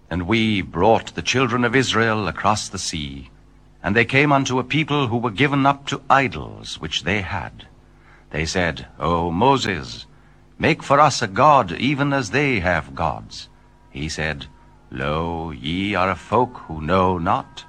And we brought the children of Israel across the sea, and they came unto a people who were given up to idols which they had. They said, O Moses, make for us a god, even as they have gods. He said, Lo, ye are a folk who know not,